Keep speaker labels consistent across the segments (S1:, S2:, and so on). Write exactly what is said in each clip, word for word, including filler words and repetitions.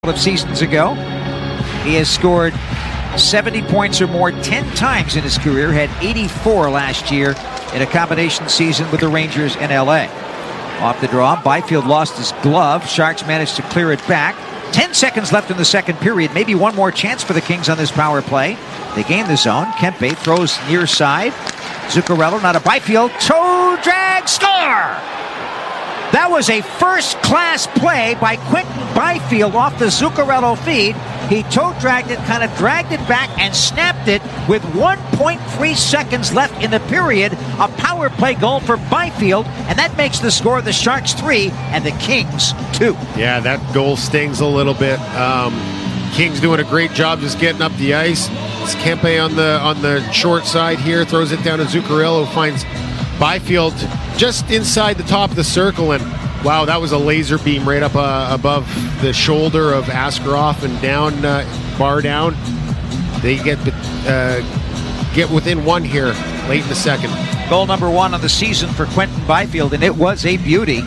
S1: of seasons ago. He has scored seventy points or more ten times in his career, had eighty-four last year in a combination season with the Rangers in L A. Off the draw, Byfield lost his glove. Sharks managed to clear it back. Ten seconds left in the second period. Maybe one more chance for the Kings on this power play. They gain the zone. Kempe throws near side. Zuccarello, not a Byfield. Toe drag, score! That was a first-class play by Quinton Byfield off the Zuccarello feed. He toe-dragged it, kind of dragged it back, and snapped it with one point three seconds left in the period. A power play goal for Byfield, and that makes the score of the Sharks three and the Kings two.
S2: Yeah, that goal stings a little bit. Um, Kings doing a great job just getting up the ice. It's Kempe on the on the short side here, throws it down to Zuccarello, finds Byfield just inside the top of the circle, and wow, that was a laser beam right up uh, above the shoulder of Askarov and down, uh, bar down. They get uh, get within one here late in the second.
S1: Goal number one of the season for Quinton Byfield, and it was a beauty.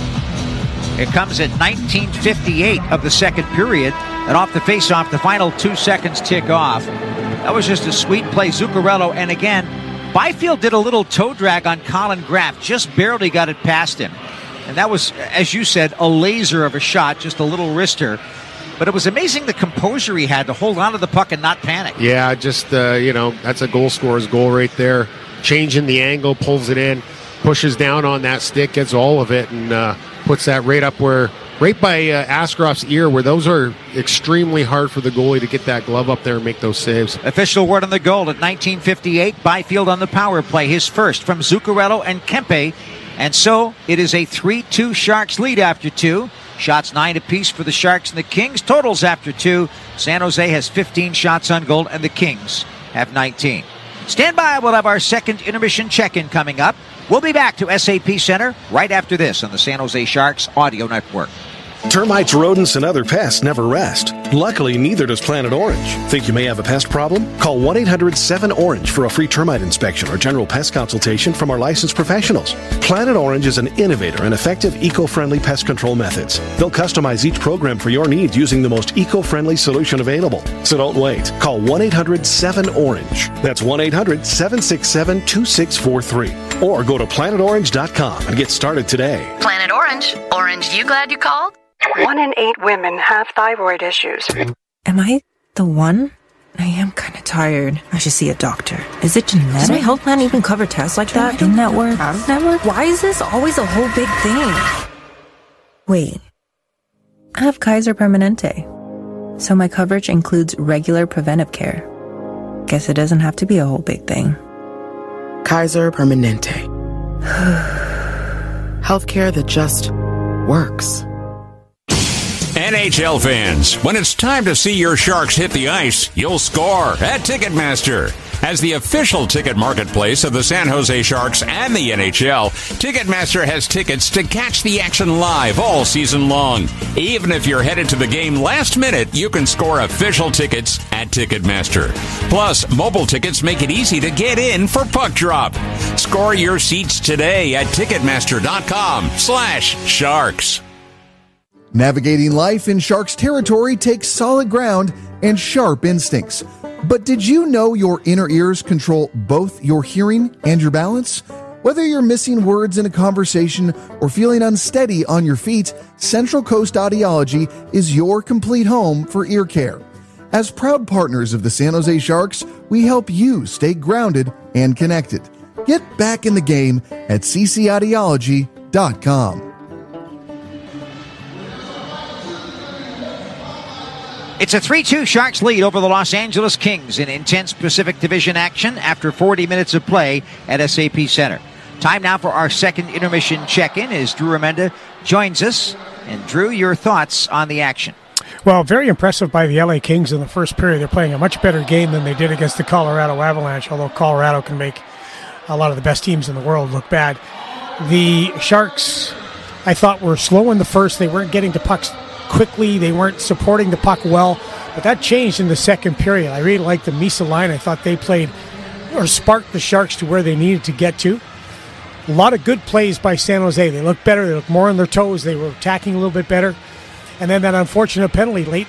S1: It comes at nineteen fifty-eight of the second period, and off the faceoff, the final two seconds tick off. That was just a sweet play. Zuccarello, and again, Byfield did a little toe drag on Colin Graff, just barely got it past him. And that was, as you said, a laser of a shot, just a little wrister. But it was amazing the composure he had to hold on to the puck and not panic.
S2: Yeah, just, uh, you know, that's a goal scorer's goal right there. Changing the angle, pulls it in, pushes down on that stick, gets all of it, and uh, puts that right up where, right by uh, Askarov's ear, where those are extremely hard for the goalie to get that glove up there and make those saves.
S1: Official word on the goal at nineteen fifty-eight. Byfield on the power play, his first from Zuccarello and Kempe. And so it is a three two Sharks lead after two. Shots nine apiece for the Sharks and the Kings. Totals after two. San Jose has fifteen shots on goal, and the Kings have nineteen. Stand by. We'll have our second intermission check-in coming up. We'll be back to S A P Center right after this on the San Jose Sharks Audio Network.
S3: Termites, rodents, and other pests never rest. Luckily, neither does Planet Orange. Think you may have a pest problem? Call one eight hundred seven orange for a free termite inspection or general pest consultation from our licensed professionals. Planet Orange is an innovator and effective eco-friendly pest control methods. They'll customize each program for your needs using the most eco-friendly solution available. So don't wait. Call one eight hundred seven orange. That's one eight hundred seven six seven two six four three. Or go to planet orange dot com and get started today.
S4: Planet Orange. Orange, you glad you called?
S5: One in eight women have thyroid issues.
S6: Am I the one? I am kind of tired. I should see a doctor. Is it genetic? Does my health plan even cover tests like that? In network? Out of network? Why is this always a whole big thing? Wait. I have Kaiser Permanente. So my coverage includes regular preventive care. Guess it doesn't have to be a whole big thing.
S7: Kaiser Permanente. Healthcare that just works.
S8: N H L fans, when it's time to see your Sharks hit the ice, you'll score at Ticketmaster. As the official ticket marketplace of the San Jose Sharks and the N H L, Ticketmaster has tickets to catch the action live all season long. Even if you're headed to the game last minute, you can score official tickets at Ticketmaster. Plus, mobile tickets make it easy to get in for puck drop. Score your seats today at Ticketmaster.com slash Sharks.
S9: Navigating life in Sharks territory takes solid ground and sharp instincts. But did you know your inner ears control both your hearing and your balance? Whether you're missing words in a conversation or feeling unsteady on your feet, Central Coast Audiology is your complete home for ear care. As proud partners of the San Jose Sharks, we help you stay grounded and connected. Get back in the game at c c audiology dot com.
S1: It's a three two Sharks lead over the Los Angeles Kings in intense Pacific Division action after forty minutes of play at S A P Center. Time now for our second intermission check-in as Drew Remenda joins us. And Drew, your thoughts on the action?
S10: Well, very impressive by the L A Kings in the first period. They're playing a much better game than they did against the Colorado Avalanche, although Colorado can make a lot of the best teams in the world look bad. The Sharks, I thought, were slow in the first. They weren't getting to pucks quickly. They weren't supporting the puck well, but that changed in the second period. I really liked the Misa line. I thought they played or sparked the Sharks to where they needed to get to. A lot of good plays by San Jose. They looked better. They looked more on their toes. They were attacking a little bit better. And then that unfortunate penalty late